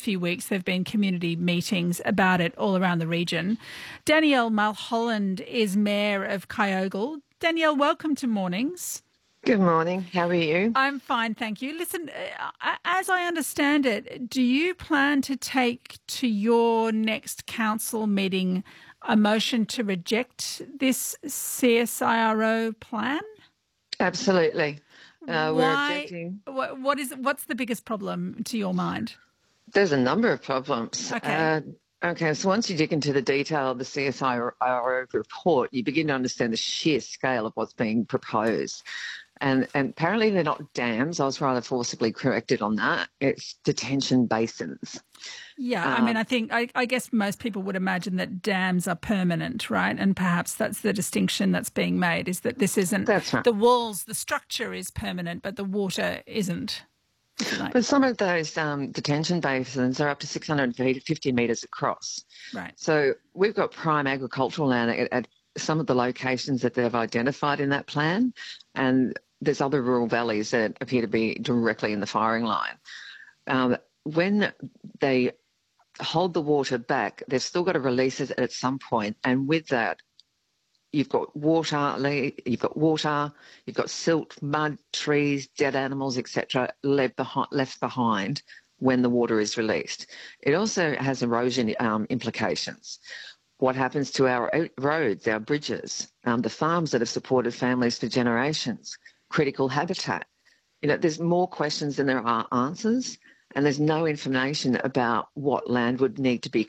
few weeks there have been community meetings about it all around the region. Danielle Mulholland is Mayor of Kyogle. Danielle, welcome to Mornings. Good morning. How are you? I'm fine, thank you. Listen, as I understand it, do you plan to take to your next council meeting a motion to reject this CSIRO plan? Absolutely. We're objecting. What's the biggest problem to your mind? There's a number of problems. Okay. So once you dig into the detail of the CSIRO report, you begin to understand the sheer scale of what's being proposed. And apparently they're not dams. I was rather forcibly corrected on that. It's detention basins. Yeah, I guess most people would imagine that dams are permanent, right? And perhaps that's the distinction that's being made, is that this isn't. That's right. The walls, the structure is permanent, but the water isn't. But some of those detention basins are up to 650 metres across. Right. So we've got prime agricultural land at some of the locations that they've identified in that plan, and there's other rural valleys that appear to be directly in the firing line. When they hold the water back, they've still got to release it at some point, and with that, you've got silt, mud, trees, dead animals, etc., left behind when the water is released. It also has erosion implications. What happens to our roads, our bridges, the farms that have supported families for generations, critical habitat? There's more questions than there are answers, and there's no information about what land would need to be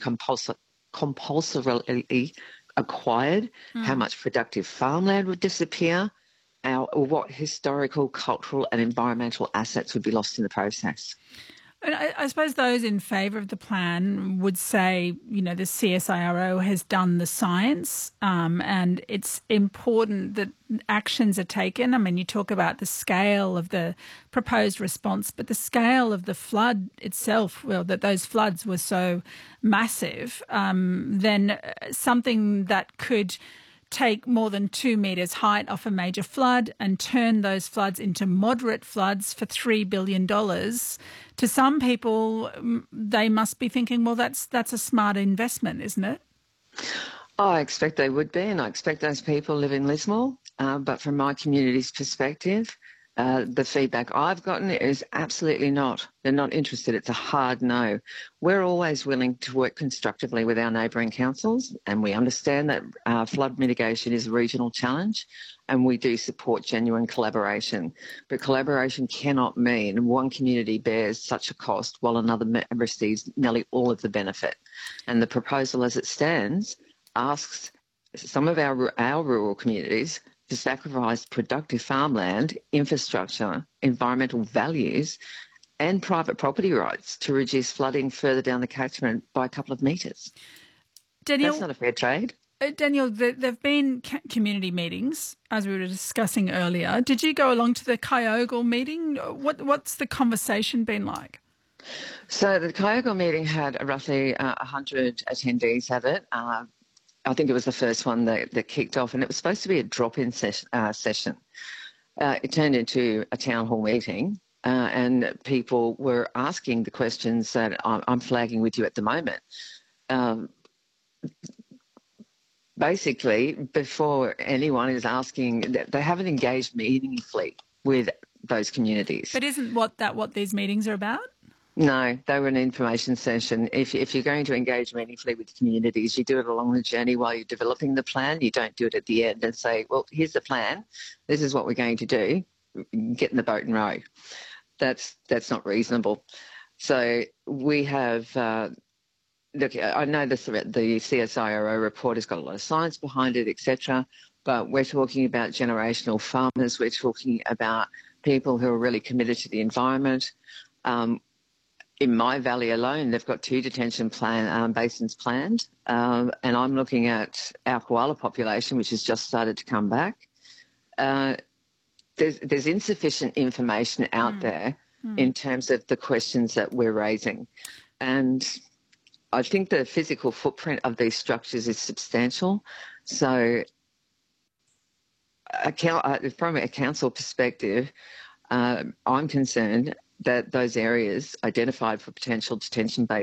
compulsorily acquired, how much productive farmland would disappear, or what historical, cultural and environmental assets would be lost in the process. And I suppose those in favour of the plan would say, the CSIRO has done the science, and it's important that actions are taken. I mean, you talk about the scale of the proposed response, but the scale of the flood itself, that those floods were so massive, then something that could take more than 2 metres height off a major flood and turn those floods into moderate floods for $3 billion. To some people, they must be thinking, well, that's a smart investment, isn't it? I expect they would be, and I expect those people live in Lismore. But from my community's perspective, the feedback I've gotten is absolutely not. They're not interested. It's a hard no. We're always willing to work constructively with our neighbouring councils, and we understand that flood mitigation is a regional challenge, and we do support genuine collaboration. But collaboration cannot mean one community bears such a cost while another receives nearly all of the benefit. And the proposal as it stands asks some of our rural communities to sacrifice productive farmland, infrastructure, environmental values and private property rights to reduce flooding further down the catchment by a couple of metres. Danielle, that's not a fair trade. Danielle, there have been community meetings, as we were discussing earlier. Did you go along to the Kyogle meeting? What's the conversation been like? So the Kyogle meeting had roughly 100 attendees at it. I think it was the first one that kicked off, and it was supposed to be a drop-in session. It turned into a town hall meeting, and people were asking the questions that I'm flagging with you at the moment. Basically, before anyone is asking, they haven't engaged meaningfully with those communities. But isn't what these meetings are about? No, they were an information session. If you're going to engage meaningfully with communities, you do it along the journey while you're developing the plan. You don't do it at the end and say, well, here's the plan. This is what we're going to do. Get in the boat and row. That's not reasonable. So we have, look, I know the CSIRO report has got a lot of science behind it, etc., but we're talking about generational farmers. We're talking about people who are really committed to the environment. In my valley alone, they've got 2 detention basins planned, and I'm looking at our koala population, which has just started to come back. There's insufficient information out there in terms of the questions that we're raising. And I think the physical footprint of these structures is substantial. So from a council perspective, I'm concerned that those areas identified for potential detention